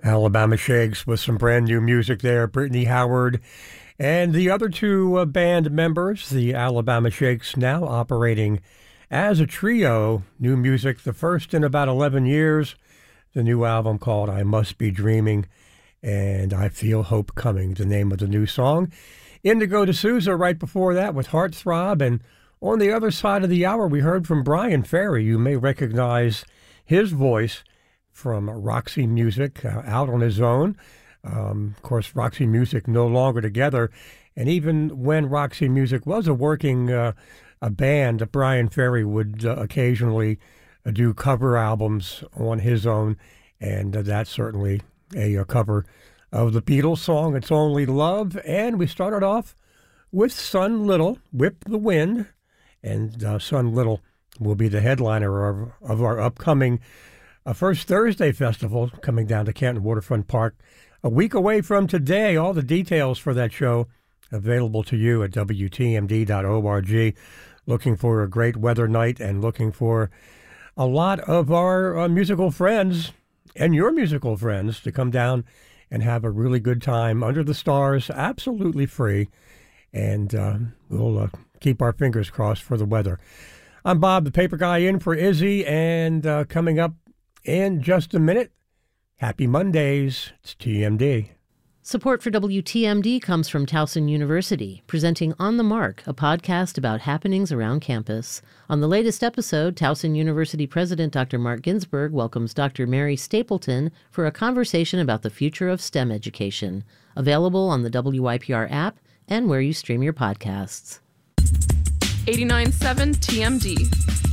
Alabama Shakes with some brand new music there. Brittany Howard and the other two band members, the Alabama Shakes, now operating as a trio. New music, the first in about 11 years. The new album called I Must Be Dreaming and I Feel Hope Coming, the name of the new song. Indigo D'Souza right before that with Heartthrob. And on the other side of the hour, we heard from Bryan Ferry. You may recognize his voice from Roxy Music, out on his own. Of course, Roxy Music no longer together. And even when Roxy Music was a working a band, Bryan Ferry would occasionally do cover albums on his own. And that's certainly a cover of the Beatles song, It's Only Love. And we started off with Son Little, Whip the Wind. And Son Little will be the headliner of our upcoming First Thursday Festival coming down to Canton Waterfront Park a week away from today. All the details for that show available to you at WTMD.org. Looking for a great weather night and looking for a lot of our musical friends and your musical friends to come down and have a really good time under the stars, absolutely free. And we'll keep our fingers crossed for the weather. I'm Bob, the paper guy, in for Izzy, and coming up in just a minute, happy Mondays. It's TMD. Support for WTMD comes from Towson University, presenting On the Mark, a podcast about happenings around campus. On the latest episode, Towson University President Dr. Mark Ginsburg welcomes Dr. Mary Stapleton for a conversation about the future of STEM education. Available on the WYPR app and where you stream your podcasts. 89.7 TMD.